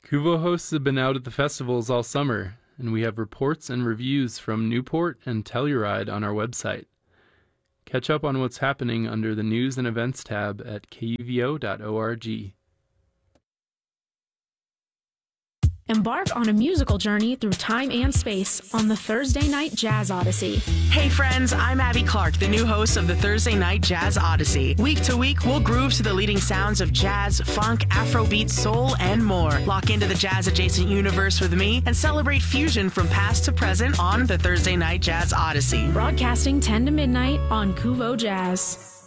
Kuvo hosts have been out at the festivals all summer, and we have reports and reviews from Newport and Telluride on our website. Catch up on what's happening under the News and Events tab at kuvo.org. Embark on a musical journey through time and space on the Thursday Night Jazz Odyssey. Hey friends, I'm Abby Clark, the new host of the Thursday Night Jazz Odyssey. Week to week, we'll groove to the leading sounds of jazz, funk, Afrobeat, soul, and more. Lock into the jazz-adjacent universe with me and celebrate fusion from past to present on the Thursday Night Jazz Odyssey. Broadcasting 10 to midnight on Kuvo Jazz.